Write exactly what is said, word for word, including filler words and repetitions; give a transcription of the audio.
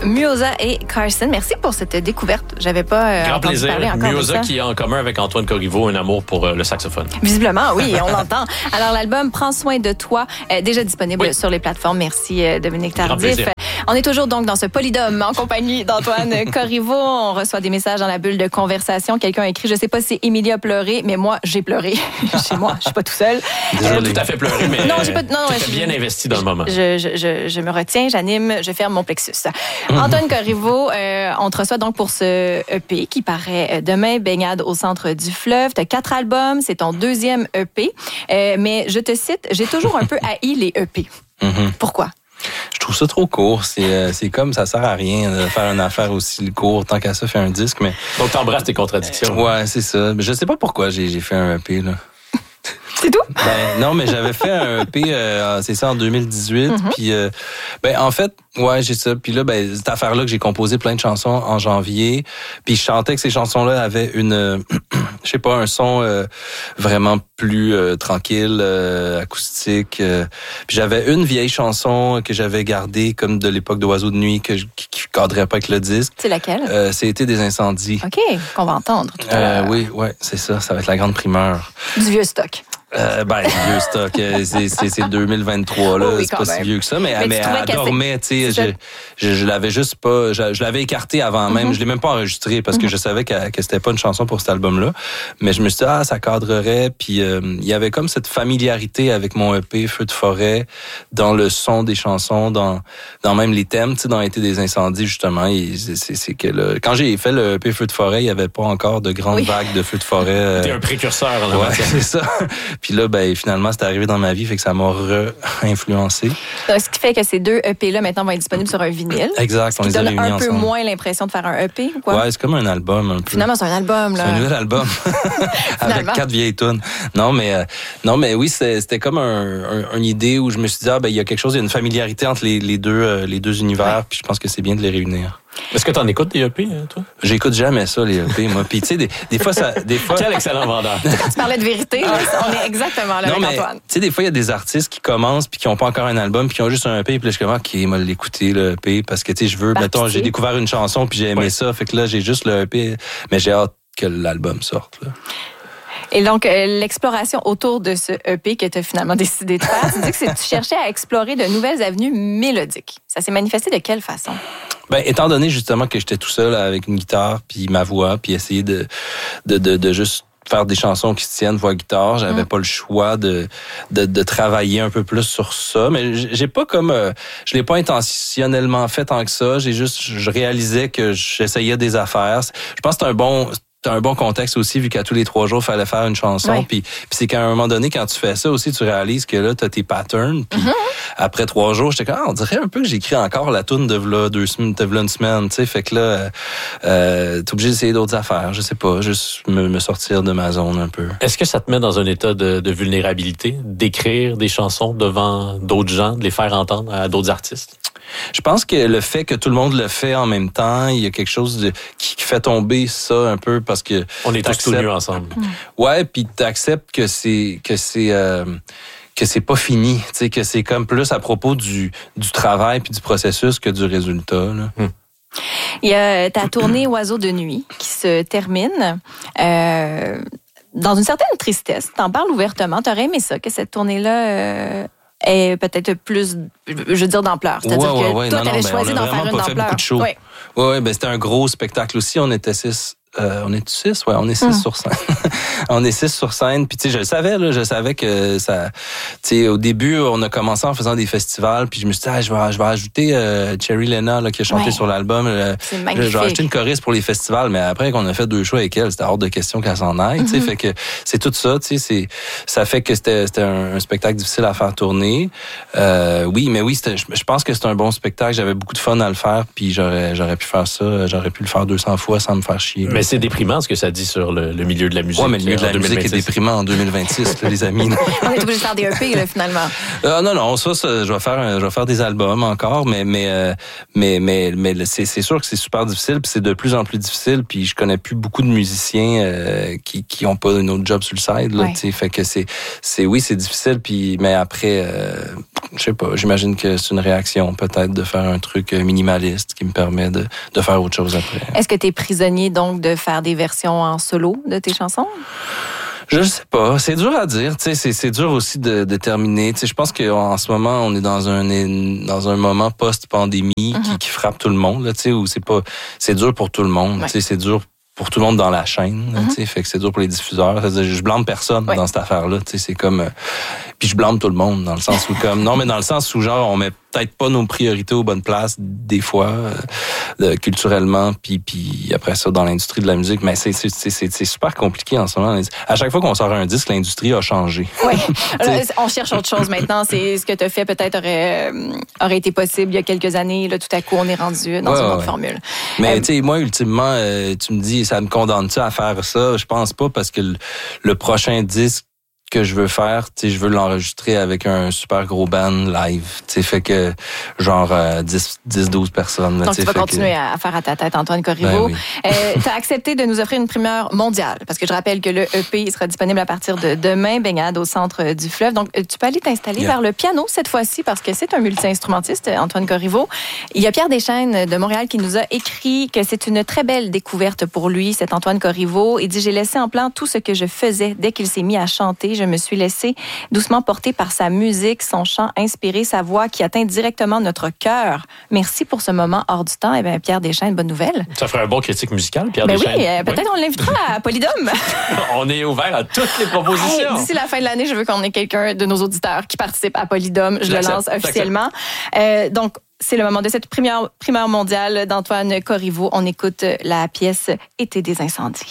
Muoza et Carson. Merci pour cette découverte. J'avais pas euh, Grand entendu plaisir. parler encore Muoza de ça. qui a en commun avec Antoine Corriveau un amour pour euh, le saxophone. Visiblement, oui, on l'entend. Alors, l'album Prends soin de toi, euh, déjà disponible oui. sur les plateformes. Merci, euh, Dominique Grand Tardif. plaisir. On est toujours donc dans ce polydome en compagnie d'Antoine Corriveau. On reçoit des messages dans la bulle de conversation. Quelqu'un a écrit, je sais pas si Émilie a pleuré, mais moi, j'ai pleuré. Chez moi, je suis pas tout seul. Désolé. Tout à fait pleuré, mais non, j'ai pas, non, tu étais je, bien investi dans je, le moment. Je, je, je, je me retiens, j'anime, je ferme mon plexus. Antoine Corriveau, euh, on te reçoit donc pour ce E P qui paraît demain, Baignade au centre du fleuve. Tu as quatre albums, c'est ton deuxième E P. Euh, mais je te cite, j'ai toujours un peu haï les E P. Mm-hmm. Pourquoi? Je trouve ça trop court. C'est, euh, c'est comme ça sert à rien de faire une affaire aussi courte. Tant qu'à ça, faire un disque. Mais... Donc, t'embrasses tes contradictions. Ouais, c'est ça. Mais je sais pas pourquoi j'ai, j'ai fait un E P, là. C'est tout? Ben, non, mais j'avais fait un E P, euh, c'est ça, en deux mille dix-huit. Mm-hmm. Puis, euh, ben, en fait, ouais, j'ai ça. Puis là, ben, cette affaire-là que j'ai composé plein de chansons en janvier. Puis je chantais que ces chansons-là avaient une, euh, je sais pas, un son euh, vraiment plus euh, tranquille, euh, acoustique. Euh. Puis j'avais une vieille chanson que j'avais gardée comme de l'époque d'Oiseaux de nuit que je, qui, qui cadrait pas avec le disque. C'est laquelle? Euh, c'était des incendies. OK, qu'on va entendre tout à l'heure. Euh, oui, ouais, c'est ça. Ça va être la grande primeur. Du vieux stock. Euh, ben, vieux stock, c'est, c'est, c'est deux mille vingt-trois, là. Oui, c'est pas même. si vieux que ça, mais, mais, mais elle dormait, tu sais. Je, je, je l'avais juste pas, je, je l'avais écartée avant même. Mm-hmm. Je l'ai même pas enregistrée parce que mm-hmm. je savais que, que c'était pas une chanson pour cet album-là. Mais je me suis dit, ah, ça cadrerait. Puis, euh, il y avait comme cette familiarité avec mon E P, Feu de forêt, dans le son des chansons, dans, dans même les thèmes, tu sais, dans Été des incendies, justement. Et c'est, c'est, c'est que le, quand j'ai fait le E P Feu de forêt, il y avait pas encore de grandes oui. vagues de feux de forêt. Euh... T'es un précurseur, là. Ouais, c'est ça. Puis là, ben, finalement, c'est arrivé dans ma vie, fait que ça m'a re-influencé. Donc, ce qui fait que ces deux E P-là, maintenant, vont être disponibles sur un vinyle. Exact, on les a réunis ensemble. Ça donne un peu moins l'impression de faire un E P, ou quoi? Ouais, c'est comme un album, un peu. Finalement, c'est un album, là. C'est un nouvel album. Avec quatre vieilles tunes. Non, mais, euh, non, mais oui, c'était, c'était comme un, un, une idée où je me suis dit, ah, ben, il y a quelque chose, il y a une familiarité entre les, les deux, euh, les deux univers, ouais. Puis je pense que c'est bien de les réunir. Est-ce que tu en écoutes des E P, toi? J'écoute jamais ça, les E P, moi. Puis, tu sais, des, des fois, ça. Des fois... Quel excellent vendeur. Quand tu parlais de vérité, là, on est exactement là non, avec mais, Antoine. Tu sais, des fois, il y a des artistes qui commencent puis qui n'ont pas encore un album puis qui ont juste un E P. Puis là, je suis comme, OK, moi, l'écouter, le E P, parce que, tu sais, je veux, Par mettons, pitié. J'ai découvert une chanson puis j'ai aimé ouais. ça. Fait que là, j'ai juste le E P, mais j'ai hâte que l'album sorte, là. Et donc, euh, l'exploration autour de ce E P que tu as finalement décidé de faire, tu dis que c'est, tu cherchais à explorer de nouvelles avenues mélodiques. Ça s'est manifesté de quelle façon? Ben, étant donné justement que j'étais tout seul avec une guitare puis ma voix, puis essayer de, de, de, de juste faire des chansons qui se tiennent voix-guitare, j'avais mmh. pas le choix de, de, de travailler un peu plus sur ça. Mais j'ai pas comme... Euh, je l'ai pas intentionnellement fait tant que ça. J'ai juste... Je réalisais que j'essayais des affaires. Je pense que c'est un bon... C'est un bon contexte aussi, vu qu'à tous les trois jours, il fallait faire une chanson. Oui. Puis, puis c'est qu'à un moment donné, quand tu fais ça aussi, tu réalises que là, tu as tes patterns. Puis mm-hmm. après trois jours, j'étais comme, ah, on dirait un peu que j'écris encore la toune de v'là deux semaines, de v'là une semaine. Tu sais, fait que là, euh, t'es obligé d'essayer d'autres affaires. Je sais pas, juste me, me sortir de ma zone un peu. Est-ce que ça te met dans un état de, de vulnérabilité, d'écrire des chansons devant d'autres gens, de les faire entendre à d'autres artistes? Je pense que le fait que tout le monde le fait en même temps, il y a quelque chose de, qui fait tomber ça un peu parce que on est tous tout nus ensemble. Ouais, puis t'acceptes que c'est que c'est euh, que c'est pas fini, tu sais, que c'est comme plus à propos du du travail puis du processus que du résultat, là. Hum. Il y a ta tournée Oiseaux de nuit qui se termine. Euh, dans une certaine tristesse. T'en parles ouvertement. T'aurais aimé ça, que cette tournée-là euh, ait peut-être plus, je veux dire, d'ampleur. C'est-à-dire ouais, que ouais, ouais. toi, non, t'avais non, choisi ben, d'en faire une d'ampleur. Oui, ouais, ouais, ben c'était un gros spectacle aussi. On était six. Euh, on est six, ouais, on est six mmh. sur scène. on est six sur scène. Puis tu sais, je le savais, là, je savais que ça. Tu sais, au début, on a commencé en faisant des festivals. Puis je me suis dit, ah, je vais, je vais ajouter euh, Cherry Lena là, qui a chanté ouais. sur l'album. Euh, c'est magnifique. Je vais acheter une choriste pour les festivals. Mais après qu'on a fait deux shows avec elle, c'était hors de question qu'elle s'en aille. Mmh. Tu sais, fait que c'est tout ça. Tu sais, c'est ça fait que c'était c'était un, un spectacle difficile à faire tourner. Euh, oui, mais oui, c'était, je, je pense que c'est un bon spectacle. J'avais beaucoup de fun à le faire. Puis j'aurais j'aurais pu faire ça. J'aurais pu le faire deux cents fois sans me faire chier. Mais Mais c'est déprimant ce que ça dit sur le, le milieu de la musique. Ouais, mais le milieu de la musique est déprimant en deux mille vingt-six, là, les amis. On est obligé de faire des E P, là, finalement. Euh, non, non, ça, ça je vais faire, un, je vais faire des albums encore, mais mais euh, mais mais mais c'est, c'est sûr que c'est super difficile, puis c'est de plus en plus difficile, puis je connais plus beaucoup de musiciens euh, qui qui ont pas un autre job sur le side, là, ouais. Tu sais, fait que c'est c'est oui, c'est difficile, puis mais après, euh, je sais pas, j'imagine que c'est une réaction peut-être de faire un truc minimaliste qui me permet de de faire autre chose après. Est-ce que tu es prisonnier donc de faire des versions en solo de tes chansons? Je sais pas, c'est dur à dire, tu sais, c'est c'est dur aussi de déterminer. Tu sais, je pense qu'en ce moment on est dans un dans un moment post-pandémie mm-hmm. qui, qui frappe tout le monde, là, tu sais, où c'est pas c'est dur pour tout le monde, ouais. Tu sais, c'est dur pour tout le monde dans la chaîne, mm-hmm. tu sais, fait que c'est dur pour les diffuseurs. Je blâme personne ouais. dans cette affaire-là, tu sais, c'est comme euh, puis je blâme tout le monde dans le sens où comme non mais dans le sens où genre on met peut-être pas nos priorités aux bonnes places des fois euh, culturellement puis puis après ça dans l'industrie de la musique, mais c'est c'est c'est c'est super compliqué en ce moment. À chaque fois qu'on sort un disque, l'industrie a changé. Oui. On cherche autre chose maintenant, c'est ce que tu as fait peut-être aurait euh, aurait été possible il y a quelques années, là tout à coup on est rendu dans ouais, une autre ouais. formule. Mais euh, tu sais moi ultimement euh, tu me dis ça me condamne-tu à faire ça? Je pense pas parce que le, le prochain disque que je veux faire, tu sais, je veux l'enregistrer avec un super gros band live, tu sais, fait que genre euh, dix douze personnes. Donc tu vas continuer que... à faire à ta tête, Antoine Corriveau. Ben oui. euh, tu as accepté de nous offrir une primeur mondiale, parce que je rappelle que le E P sera disponible à partir de demain, Baignade au centre du fleuve. Donc tu peux aller t'installer yeah. vers le piano cette fois-ci, parce que c'est un multi-instrumentiste, Antoine Corriveau. Il y a Pierre Deschaines de Montréal qui nous a écrit que c'est une très belle découverte pour lui, cet Antoine Corriveau. Il dit « J'ai laissé en plan tout ce que je faisais dès qu'il s'est mis à chanter. Je me suis laissé doucement porter par sa musique, son chant inspiré, sa voix qui atteint directement notre cœur. Merci pour ce moment hors du temps. » Eh bien, Pierre Deschaines, bonne nouvelle. Ça ferait un bon critique musical, Pierre ben Deschaines. Oui, euh, peut-être oui. on l'invitera à Polydome. On est ouvert à toutes les propositions. Hey, d'ici la fin de l'année, je veux qu'on ait quelqu'un de nos auditeurs qui participe à Polydome. Je J'accepte. le lance officiellement. Euh, donc, c'est le moment de cette première primeur mondiale d'Antoine Corriveau. On écoute la pièce « Été des incendies ».